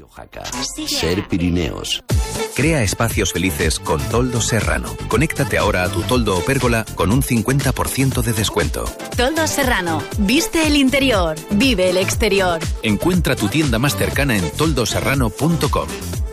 Radio Jaca. Ser Pirineos. Crea espacios felices con Toldos Serrano. Conéctate ahora a tu toldo o pérgola con un 50% de descuento. Toldos Serrano. Viste el interior. Vive el exterior. Encuentra tu tienda más cercana en toldoserrano.com.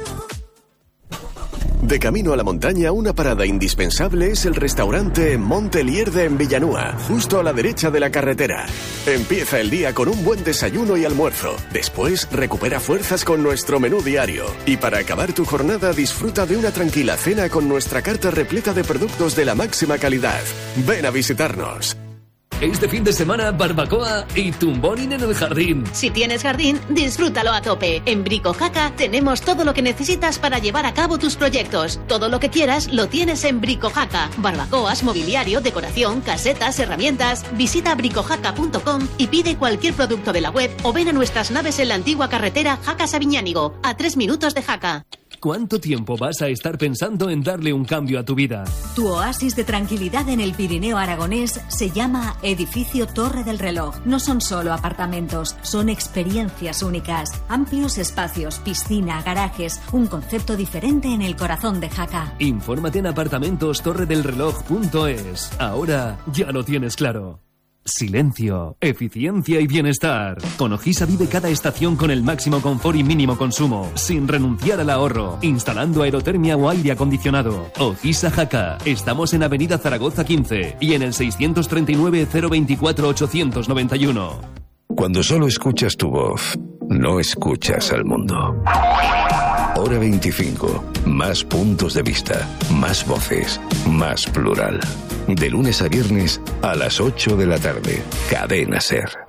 De camino a la montaña, una parada indispensable es el restaurante Montelierde en Villanúa, justo a la derecha de la carretera. Empieza el día con un buen desayuno y almuerzo. Después, recupera fuerzas con nuestro menú diario. Y para acabar tu jornada, disfruta de una tranquila cena con nuestra carta repleta de productos de la máxima calidad. Ven a visitarnos. Este fin de semana, barbacoa y tumboning en el jardín. Si tienes jardín, disfrútalo a tope. En Brico Jaca tenemos todo lo que necesitas para llevar a cabo tus proyectos. Todo lo que quieras lo tienes en Brico Jaca. Barbacoas, mobiliario, decoración, casetas, herramientas. Visita bricojaca.com y pide cualquier producto de la web o ven a nuestras naves en la antigua carretera Jaca-Sabiñánigo, a 3 minutos de Jaca. ¿Cuánto tiempo vas a estar pensando en darle un cambio a tu vida? Tu oasis de tranquilidad en el Pirineo aragonés se llama Edificio Torre del Reloj. No son solo apartamentos, son experiencias únicas. Amplios espacios, piscina, garajes, un concepto diferente en el corazón de Jaca. Infórmate en apartamentostorredelreloj.es. Ahora ya lo tienes claro. Silencio, eficiencia y bienestar. Con Ojisa vive cada estación con el máximo confort y mínimo consumo, sin renunciar al ahorro, instalando aerotermia o aire acondicionado. Ojisa Jaca. Estamos en Avenida Zaragoza 15 y en el 639 024 891. Cuando solo escuchas tu voz, no escuchas al mundo. Hora 25. Más puntos de vista, más voces, más plural. De lunes a viernes a las 8 de la tarde. Cadena SER.